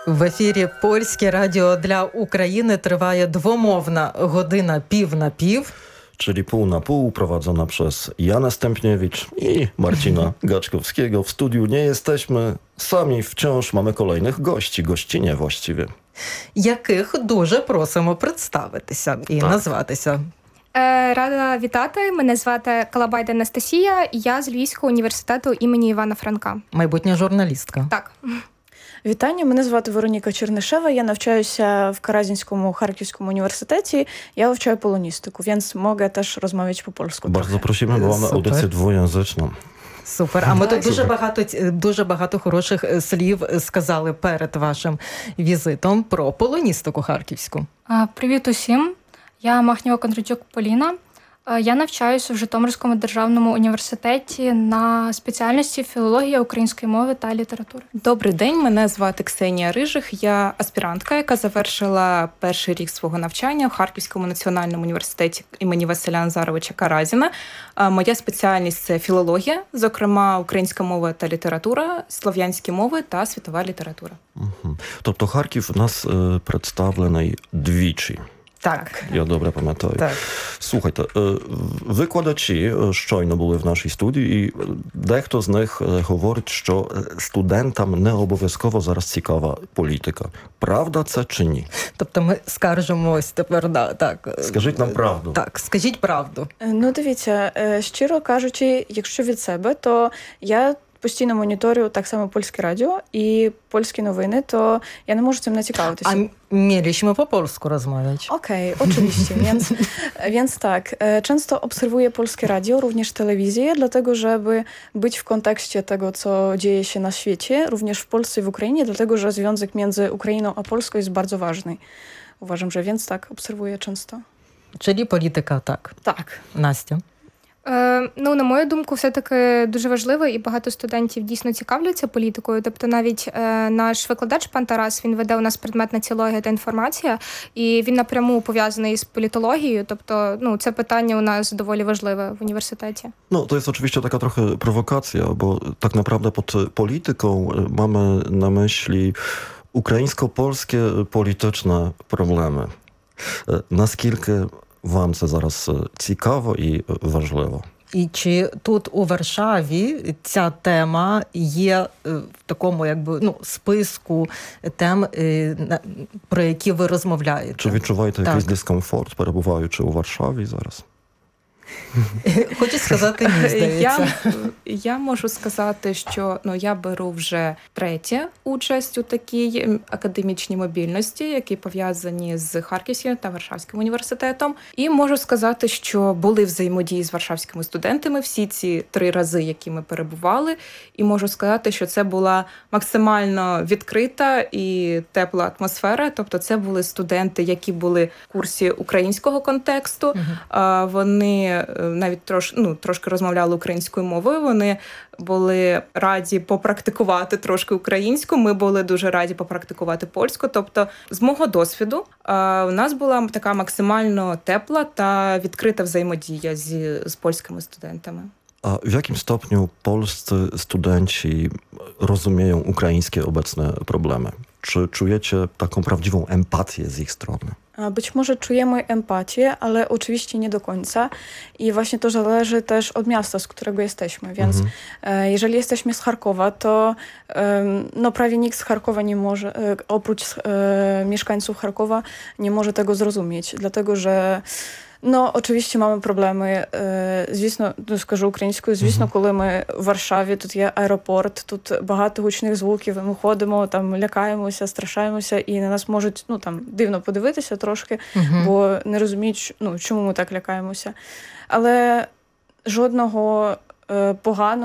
В ефірі Польське радіо для України триває двомовна година пів на пів. Czyli pół na pół, prowadzona przez Jana Stępniewicz i Marcina Gaczkowskiego. W studiu nie jesteśmy sami, wciąż mamy kolejnych gości, gościnie właściwie. Яких дуже просимо представитися і назватися. Рада вітати. Мене звати Калабайда Анастасія, і я з Львівського університету імені Івана Франка. Майбутня журналістка. Так. Вітання, мене звати Вероніка Чернишева, я навчаюся в Каразінському Харківському університеті, я вивчаю полоністику, więc mogę też rozmawiać po polsku. Bardzo prosimy, bo mamy audycję dwujęzyczną. Супер. А ми тут дуже багато хороших слів сказали перед вашим візитом про полоністику харківську. Привіт усім. Я Махнєва Кондратюк Поліна. Я навчаюся в Житомирському державному університеті на спеціальності філологія української мови та літератури. Добрий день, мене звати Ксенія Рижих. Я аспірантка, яка завершила перший рік свого навчання в Харківському національному університеті імені Василя Назаровича Каразіна. Моя спеціальність – це філологія, зокрема українська мова та література, слов'янські мови та світова література. Тобто Харків у нас представлений двічі. Так. Я добре пам'ятаю. Так. Слухайте, викладачі щойно були в нашій студії, і дехто з них говорить, що студентам не обов'язково зараз цікава політика. Правда це чи ні? Тобто ми скаржимось тепер, так. Скажіть нам правду. Так, скажіть правду. Ну, дивіться, щиро кажучи, якщо від себе, то я постійно моніторю так само польське радіо і польські новини, то я не можу цим не цікавитися. A mieliśmy po polsku rozmawiać. Okej, oczywiście. Więc tak, często obserwuję polskie radio, również telewizję, dlatego żeby być w kontekście tego, co dzieje się na świecie, również w Polsce i w Ukrainie, dlatego że związek między Ukrainą a Polską jest bardzo ważny. Uważam, że więc tak, obserwuję często. Czyli polityka, tak. Tak. Настя? На мою думку, все-таки дуже важливо, і багато студентів дійсно цікавляться політикою. Тобто навіть наш викладач пан Тарас, він веде у нас предмет націологія та інформація, і він напряму пов'язаний з політологією. Тобто, це питання у нас доволі важливе w uniwersytecie. No, to jest oczywiście taka trochę prowokacja, bo tak naprawdę pod polityką mamy na myśli українсько-польське політичне проблеми. Наскільки вам це зараз цікаво і важливо? І чи тут у Варшаві ця тема є в такому списку тем, про які ви розмовляєте? Чи відчуваєте якийсь дискомфорт, перебуваючи у Варшаві зараз? Хочу сказати ні, здається. Я можу сказати, що я беру вже третю участь у такій академічній мобільності, які пов'язані з Харківським та Варшавським університетом. І можу сказати, що були взаємодії з варшавськими студентами всі ці 3 рази, які ми перебували. І можу сказати, що це була максимально відкрита і тепла атмосфера. Тобто це були студенти, які були в курсі українського контексту. Вони навіть трошки розмовляли українською мовою, вони були раді попрактикувати трошки українську, ми були дуже раді попрактикувати польську. Тобто, з мого досвіду, у нас була така максимально тепла та відкрита взаємодія з польськими студентами. A w jakim stopniu polscy studenci rozumieją ukraińskie obecne problemy? Czy czujecie taką prawdziwą empatię z ich strony? Być może czujemy empatię, ale oczywiście nie do końca. I właśnie to zależy też od miasta, z którego jesteśmy. Więc jeżeli jesteśmy z Charkowa, to prawie nikt z Charkowa nie może, oprócz mieszkańców Charkowa, nie może tego zrozumieć. Dlatego, że oczywiście mamy проблеми. Звісно, скажу українською, звісно, коли ми в Варшаві, тут є аеропорт, тут багато гучних звуків, ми ходимо, там лякаємося, страшаємося, і на нас можуть, дивно подивитися трошки, бо не розуміють, чому ми так лякаємося. Але жодного поганого